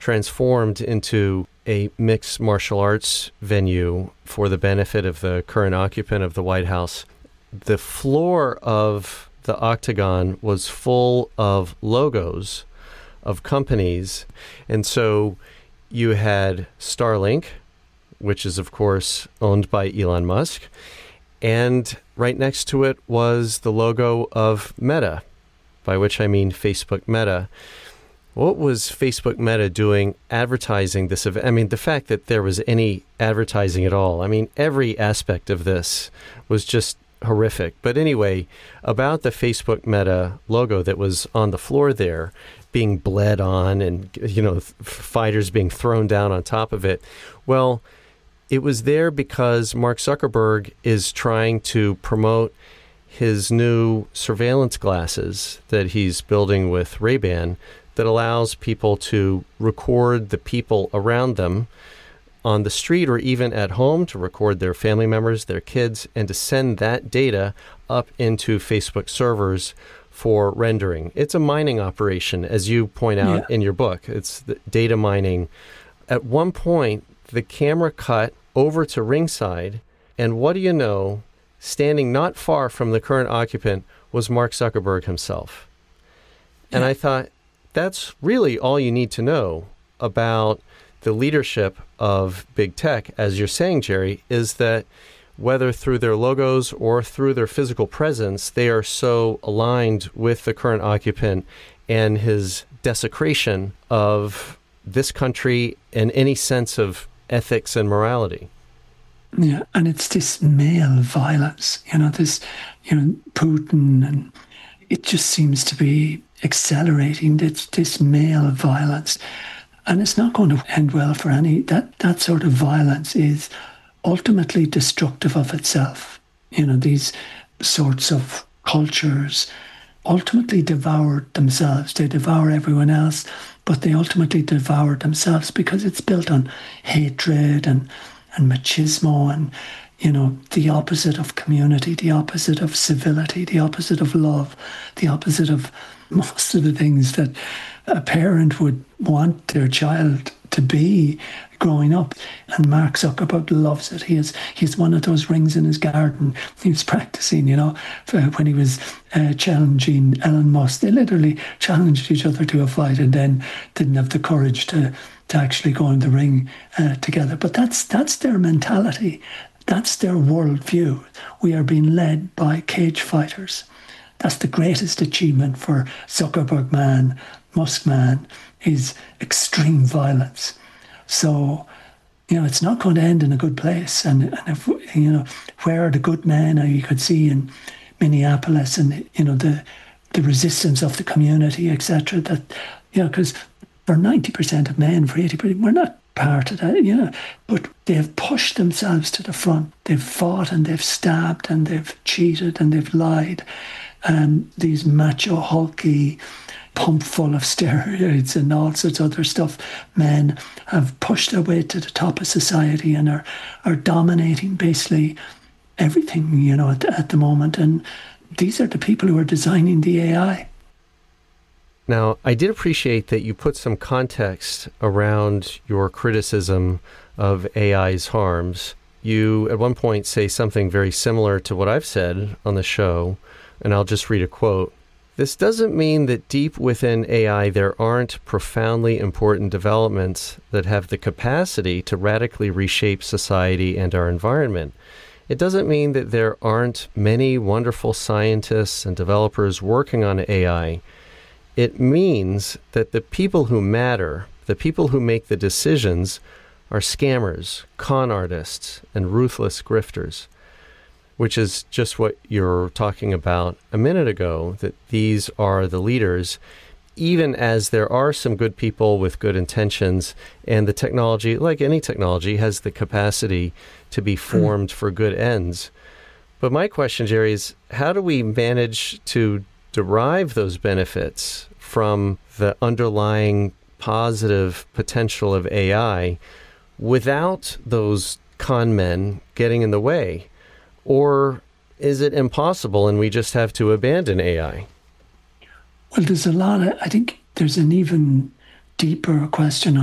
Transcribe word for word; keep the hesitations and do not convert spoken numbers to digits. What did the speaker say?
transformed into a mixed martial arts venue for the benefit of the current occupant of the White House. The floor of the Octagon was full of logos of companies. And so you had Starlink, which is, of course, owned by Elon Musk. And right next to it was the logo of Meta, by which I mean Facebook Meta. What was Facebook Meta doing advertising this event? I mean, the fact that there was any advertising at all, I mean, every aspect of this was just horrific. But anyway, about the Facebook Meta logo that was on the floor there, being bled on and, you know, fighters being thrown down on top of it. Well, it was there because Mark Zuckerberg is trying to promote his new surveillance glasses that he's building with Ray-Ban that allows people to record the people around them on the street or even at home, to record their family members, their kids, and to send that data up into Facebook servers for rendering. It's a mining operation, as you point out yeah. in your book. It's the data mining. At one point, the camera cut over to ringside, and what do you know, standing not far from the current occupant was Mark Zuckerberg himself. Yeah. And I thought, that's really all you need to know about the leadership of big tech, as you're saying, Jerry, is that whether through their logos or through their physical presence, they are so aligned with the current occupant and his desecration of this country and any sense of ethics and morality. Yeah, and it's this male violence, you know, this, you know, Putin, and it just seems to be accelerating this, this male violence. And it's not going to end well for any, that, that sort of violence is ultimately destructive of itself. You know, these sorts of cultures ultimately devour themselves. They devour everyone else, but they ultimately devour themselves because it's built on hatred and, and machismo and, you know, the opposite of community, the opposite of civility, the opposite of love, the opposite of most of the things that a parent would want their child to be growing up. And Mark Zuckerberg loves it. He is he's one of those rings in his garden. He was practicing, you know, when he was uh, challenging Elon Musk. They literally challenged each other to a fight and then didn't have the courage to, to actually go in the ring uh, together. But that's that's their mentality. That's their worldview. We are being led by cage fighters. That's the greatest achievement for Zuckerberg man, Musk man, is extreme violence. So, you know, it's not going to end in a good place. And, and if, you know, where are the good men? You could see in Minneapolis and, you know, the the resistance of the community, et cetera. That, you know, because for ninety percent of men, for eighty percent, we're not part of that, you know. But they have pushed themselves to the front. They've fought and they've stabbed and they've cheated and they've lied. And these macho, hulky, pump full of steroids and all sorts of other stuff, men have pushed their way to the top of society and are, are dominating basically everything, you know, at, at the moment. And these are the people who are designing the A I. Now, I did appreciate that you put some context around your criticism of A I's harms. You, at one point, say something very similar to what I've said on the show, and I'll just read a quote. This doesn't mean that deep within A I there aren't profoundly important developments that have the capacity to radically reshape society and our environment. It doesn't mean that there aren't many wonderful scientists and developers working on A I. It means that the people who matter, the people who make the decisions, are scammers, con artists, and ruthless grifters, which is just what you're talking about a minute ago, that these are the leaders, even as there are some good people with good intentions, and the technology, like any technology, has the capacity to be formed for good ends. But my question, Jerry, is how do we manage to derive those benefits from the underlying positive potential of A I without those con men getting in the way? Or is it impossible and we just have to abandon A I? Well, there's a lot of, I think there's an even deeper question